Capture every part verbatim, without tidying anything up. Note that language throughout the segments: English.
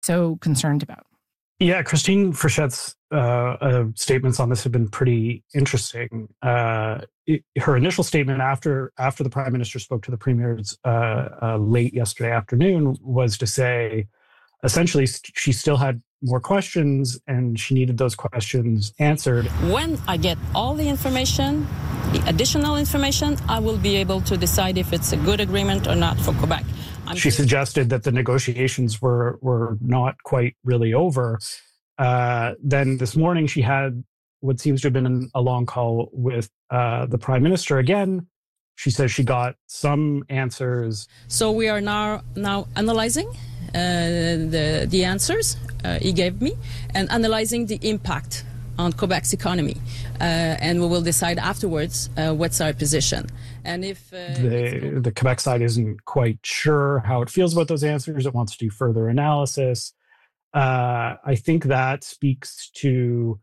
so concerned about? Yeah, Christine Frichette's uh, uh, statements on this have been pretty interesting. Uh, it, her initial statement after after the prime minister spoke to the premiers uh, uh, late yesterday afternoon was to say, essentially, she still had more questions and she needed those questions answered. When I get all the information, the additional information, I will be able to decide if it's a good agreement or not for Quebec. I'm she suggested that the negotiations were were not quite really over. Uh, then this morning, she had what seems to have been a long call with uh, the prime minister again. She says she got some answers. So we are now now analyzing uh, the the answers uh, he gave me and analyzing the impact on Quebec's economy, uh, and we will decide afterwards uh, what's our position. And if uh, the the Quebec side isn't quite sure how it feels about those answers, it wants to do further analysis. Uh, I think that speaks to,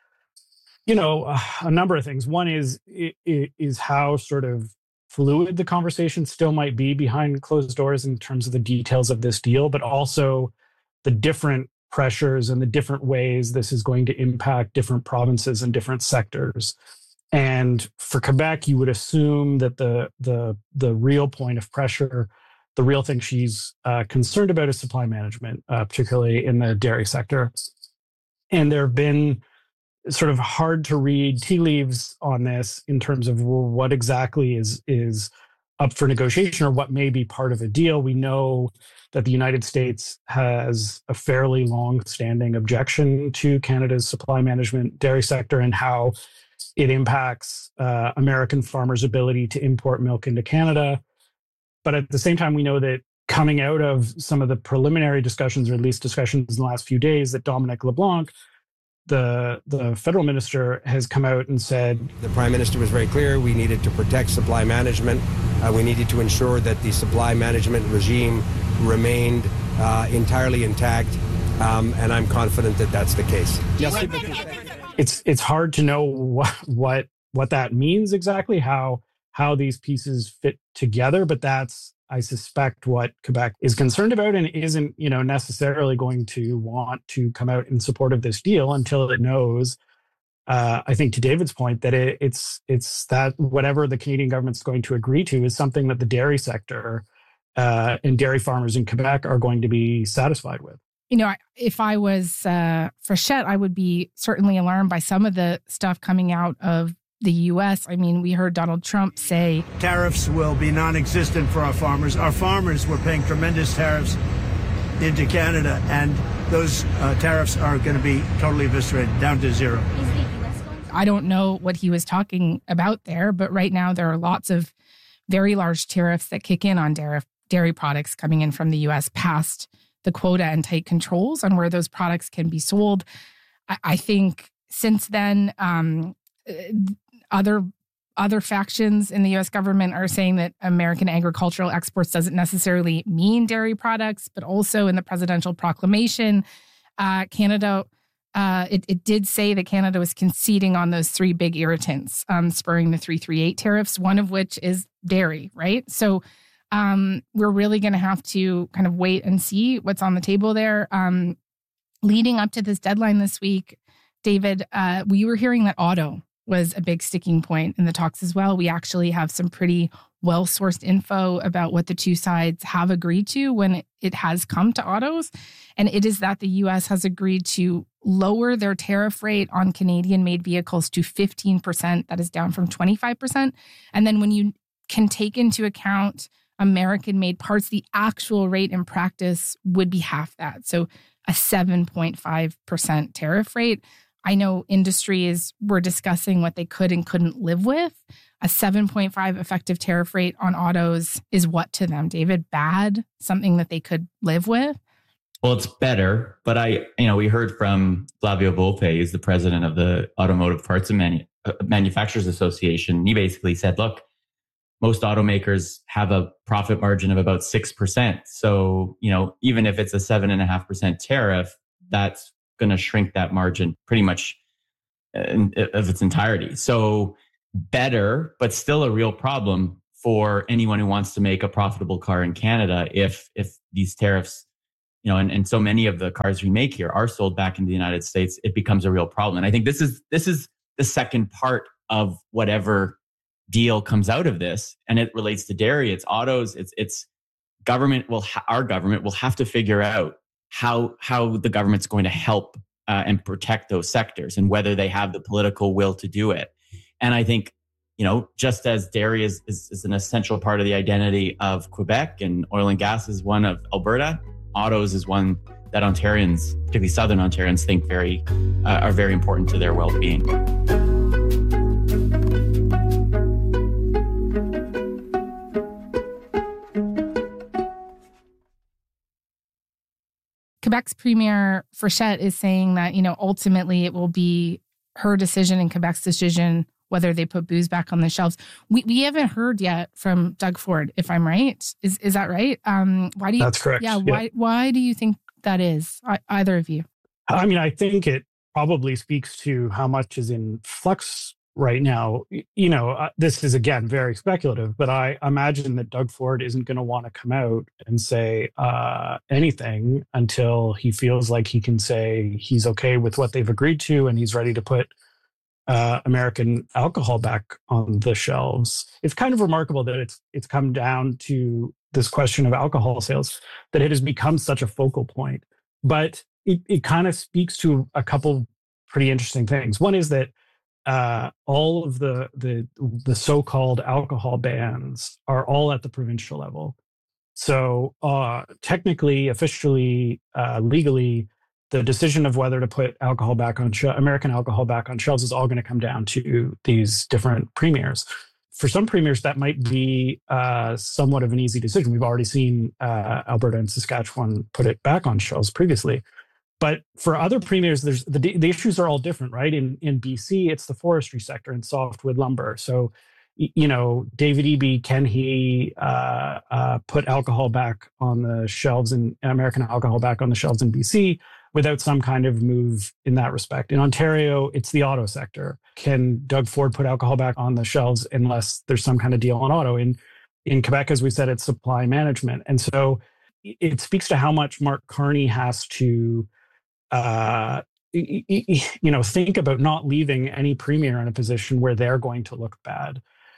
you know, a number of things. One is is how sort of fluid the conversation still might be behind closed doors in terms of the details of this deal, but also the different pressures and the different ways this is going to impact different provinces and different sectors. And for Quebec, you would assume that the the the real point of pressure, the real thing she's uh, concerned about is supply management, uh, particularly in the dairy sector. And there have been sort of hard to read tea leaves on this in terms of well, what exactly is is up for negotiation or what may be part of a deal. We know that the United States has a fairly long-standing objection to Canada's supply management dairy sector and how it impacts uh, American farmers' ability to import milk into Canada. But at the same time, we know that coming out of some of the preliminary discussions, or at least discussions in the last few days, that Dominic LeBlanc, the the federal minister, has come out and said the prime minister was very clear. We needed to protect supply management. Uh, we needed to ensure that the supply management regime remained uh, entirely intact, um, and I'm confident that that's the case. Yes, it's it's hard to know what what what that means exactly, how how these pieces fit together, but that's, I suspect, what Quebec is concerned about and isn't, you know, necessarily going to want to come out in support of this deal until it knows, uh, I think to David's point, that it, it's it's that whatever the Canadian government's going to agree to is something that the dairy sector uh, and dairy farmers in Quebec are going to be satisfied with. You know, if I was uh, Frechette, I would be certainly alarmed by some of the stuff coming out of the U S. I mean, we heard Donald Trump say tariffs will be non-existent for our farmers. Our farmers were paying tremendous tariffs into Canada, and those uh, tariffs are going to be totally eviscerated, down to zero. I don't know what he was talking about there, but right now there are lots of very large tariffs that kick in on dairy, dairy products coming in from the U S past the quota and tight controls on where those products can be sold. I, I think since then, um, Other other factions in the U S government are saying that American agricultural exports doesn't necessarily mean dairy products, but also in the presidential proclamation, uh, Canada, uh, it, it did say that Canada was conceding on those three big irritants, um, spurring the three thirty-eight tariffs, one of which is dairy, right? So um, we're really going to have to kind of wait and see what's on the table there. Um, leading up to this deadline this week, David, uh, we were hearing that auto was a big sticking point in the talks as well. We actually have some pretty well-sourced info about what the two sides have agreed to when it, it has come to autos. And it is that the U S has agreed to lower their tariff rate on Canadian-made vehicles to fifteen percent. That is down from twenty-five percent. And then when you can take into account American-made parts, the actual rate in practice would be half that. So a seven point five percent tariff rate. I know industries were discussing what they could and couldn't live with. A seven point five effective tariff rate on autos is what to them, David? Bad? Something that they could live with? Well, it's better, but I, you know, we heard from Flavio Volpe, who's the president of the Automotive Parts and Manu- uh, Manufacturers Association. He basically said, look, most automakers have a profit margin of about six percent. So, you know, even if it's a seven point five percent tariff, that's going to shrink that margin pretty much in, of its entirety. So better, but still a real problem for anyone who wants to make a profitable car in Canada if if these tariffs you know, and, and so many of the cars we make here are sold back in the United States, it becomes a real problem. And I think this is this is the second part of whatever deal comes out of this, and it relates to dairy. It's autos. It's it's government will ha- our government will have to figure out how how the government's going to help uh, and protect those sectors, and whether they have the political will to do it. And I think, you know, just as dairy is, is, is an essential part of the identity of Quebec, and oil and gas is one of Alberta, autos is one that Ontarians, particularly Southern Ontarians, think very uh, are very important to their well-being. Quebec's Premier Frechette is saying that, you know, ultimately it will be her decision and Quebec's decision whether they put booze back on the shelves. We we haven't heard yet from Doug Ford, if I'm right. Is is that right? Um, why do you? That's correct. Yeah. Why yeah. why do you think that is? Either of you? I mean, I think it probably speaks to how much is in flux right now. You know, uh, this is again very speculative, but I imagine that Doug Ford isn't going to want to come out and say uh, anything until he feels like he can say he's okay with what they've agreed to and he's ready to put uh, American alcohol back on the shelves. It's kind of remarkable that it's it's come down to this question of alcohol sales, that it has become such a focal point. But it, it kind of speaks to a couple pretty interesting things. One is that uh, all of the, the the so-called alcohol bans are all at the provincial level. So uh, technically, officially, uh, legally, the decision of whether to put alcohol back on sh- American alcohol back on shelves is all going to come down to these different premiers. For some premiers, that might be uh, somewhat of an easy decision. We've already seen uh, Alberta and Saskatchewan put it back on shelves previously. But for other premiers, there's the, the issues are all different, right? In in B C, it's the forestry sector and softwood lumber. So, you know, David Eby, can he uh, uh, put alcohol back on the shelves in American alcohol back on the shelves in B C without some kind of move in that respect? In Ontario, it's the auto sector. Can Doug Ford put alcohol back on the shelves unless there's some kind of deal on auto? In in Quebec, as we said, it's supply management. And so it speaks to how much Mark Carney has to Uh, you know, think about not leaving any premier in a position where they're going to look bad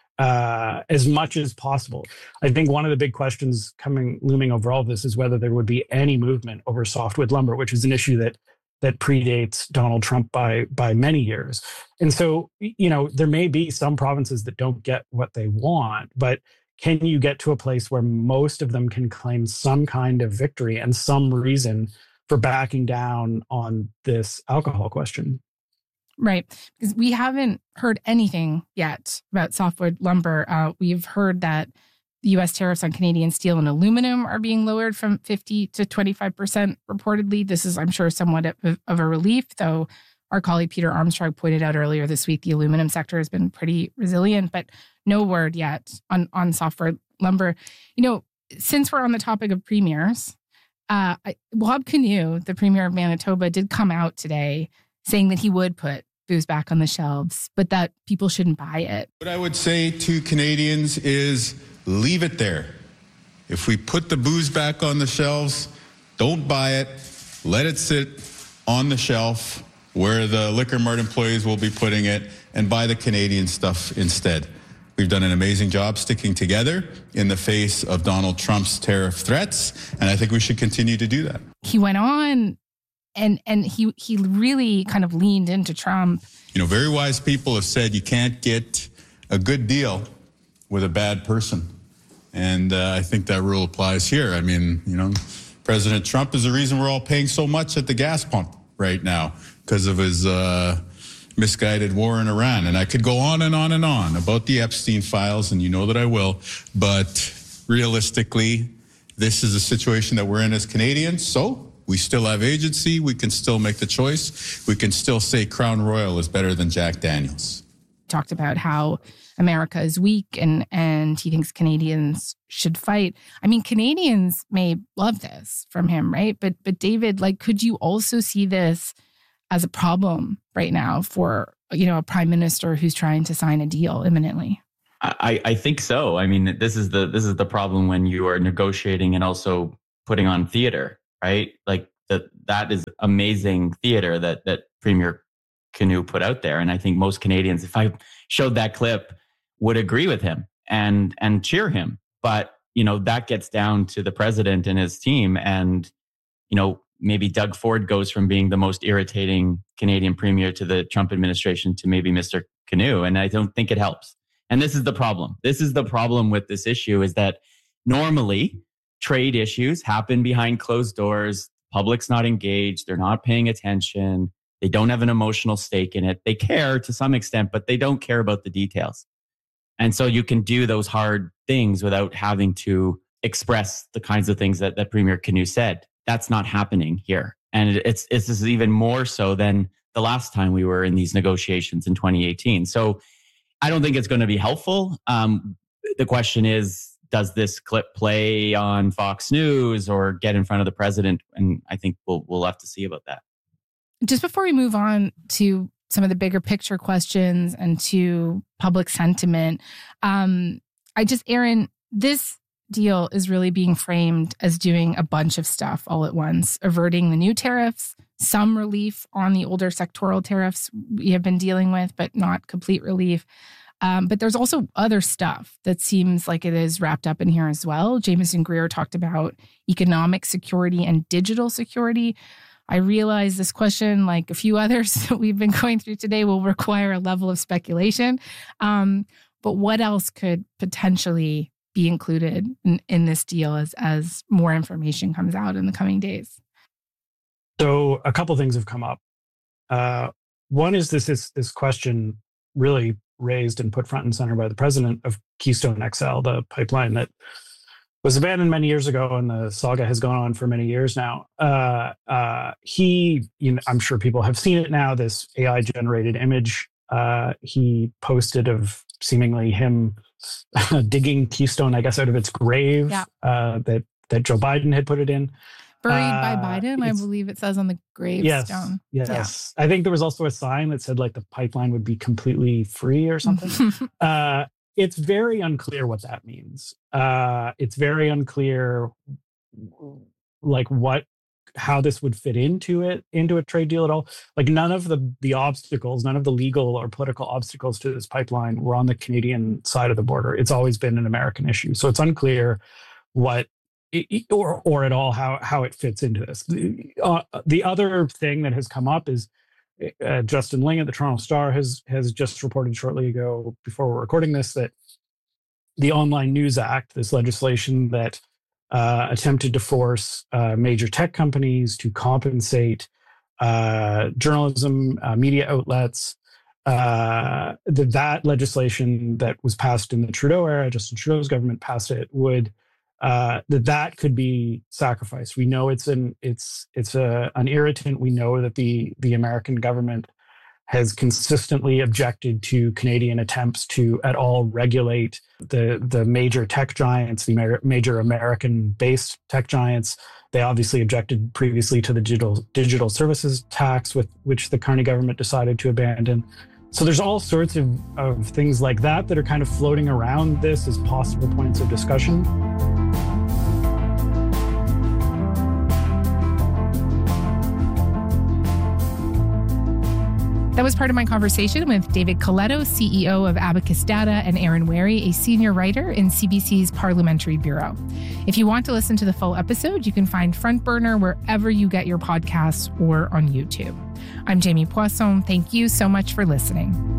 uh, as much as possible. I think one of the big questions coming looming over all of this is whether there would be any movement over softwood lumber, which is an issue that that predates Donald Trump by by many years. And so, you know, there may be some provinces that don't get what they want, but can you get to a place where most of them can claim some kind of victory and some reason for backing down on this alcohol question? Right. Because we haven't heard anything yet about softwood lumber. Uh, we've heard that the U S tariffs on Canadian steel and aluminum are being lowered from fifty to twenty-five percent reportedly. This is, I'm sure, somewhat of, of a relief, though our colleague Peter Armstrong pointed out earlier this week, the aluminum sector has been pretty resilient, but no word yet on, on softwood lumber. You know, since we're on the topic of premiers, Uh, Bob Canoe, the premier of Manitoba, did come out today saying that he would put booze back on the shelves, but that people shouldn't buy it. What I would say to Canadians is leave it there. If we put the booze back on the shelves, don't buy it. Let it sit on the shelf where the Liquor Mart employees will be putting it, and buy the Canadian stuff instead. We've done an amazing job sticking together in the face of Donald Trump's tariff threats, and I think we should continue to do that. He went on and and he he really kind of leaned into Trump. You know, very wise people have said you can't get a good deal with a bad person. And uh, I think that rule applies here. I mean, you know, President Trump is the reason we're all paying so much at the gas pump right now because of his uh misguided war in Iran. And I could go on and on and on about the Epstein files, and you know that I will. But realistically, this is a situation that we're in as Canadians. So we still have agency. We can still make the choice. We can still say Crown Royal is better than Jack Daniels. Talked about how America is weak and, and he thinks Canadians should fight. I mean, Canadians may love this from him, right? But, but David, like, could you also see this as a problem right now for, you know, a prime minister who's trying to sign a deal imminently? I, I think so. I mean, this is the this is the problem when you are negotiating and also putting on theater. right? Like that, that is amazing theater that, that Premier Canoe put out there. And I think most Canadians, if I showed that clip, would agree with him and, and cheer him. But, you know, that gets down to the president and his team. And, you know, maybe Doug Ford goes from being the most irritating Canadian premier to the Trump administration to maybe Mister Canoe. And I don't think it helps. And this is the problem. This is the problem with this issue, is that normally trade issues happen behind closed doors. Public's not engaged. They're not paying attention. They don't have an emotional stake in it. They care to some extent, but they don't care about the details. And so you can do those hard things without having to express the kinds of things that, that Premier Canoe said. That's not happening here. And it's, it's this is even more so than the last time we were in these negotiations in twenty eighteen. So I don't think it's going to be helpful. Um, the question is, does this clip play on Fox News or get in front of the president? And I think we'll we'll have to see about that. Just before we move on to some of the bigger picture questions and to public sentiment, um, I just, Aaron, this deal is really being framed as doing a bunch of stuff all at once, averting the new tariffs, some relief on the older sectoral tariffs we have been dealing with, but not complete relief. Um, but there's also other stuff that seems like it is wrapped up in here as well. Jameson Greer talked about economic security and digital security. I realize this question, like a few others that we've been going through today, will require a level of speculation. Um, but what else could potentially be included in, in this deal as, as more information comes out in the coming days? So a couple things have come up. Uh, one is this, this this question really raised and put front and center by the president of Keystone X L, the pipeline that was abandoned many years ago, and the saga has gone on for many years now. Uh, uh, he, you know, I'm sure people have seen it now, this A I-generated image uh, he posted of seemingly him digging Keystone, I guess, out of its grave, yeah. uh, that, that Joe Biden had put it in. Buried uh, by Biden, I believe it says on the gravestone. Yes, yes. Yeah. I think there was also a sign that said like the pipeline would be completely free or something. uh, it's very unclear what that means. Uh, it's very unclear, like what, how this would fit into it, into a trade deal at all. Like none of the the obstacles, none of the legal or political obstacles to this pipeline were on the Canadian side of the border. It's always been an American issue. So it's unclear what, or or at all how how it fits into this. The, uh, the other thing that has come up is uh, Justin Ling at the Toronto Star has has just reported shortly ago, before we're recording this, that the Online News Act, this legislation that uh, attempted to force uh, major tech companies to compensate uh, journalism, uh, media outlets, uh, that that legislation that was passed in the Trudeau era, Justin Trudeau's government passed it, would uh, that that could be sacrificed. We know it's an it's it's a an irritant. We know that the the American government has consistently objected to Canadian attempts to at all regulate the the major tech giants, the major American-based tech giants. They obviously objected previously to the digital digital services tax, with which the Carney government decided to abandon. So there's all sorts of, of things like that that are kind of floating around this as possible points of discussion. That was part of my conversation with David Coletto, C E O of Abacus Data, and Aaron Wary, a senior writer in C B C's Parliamentary Bureau. If you want to listen to the full episode, you can find Front Burner wherever you get your podcasts or on YouTube. I'm Jamie Poisson. Thank you so much for listening.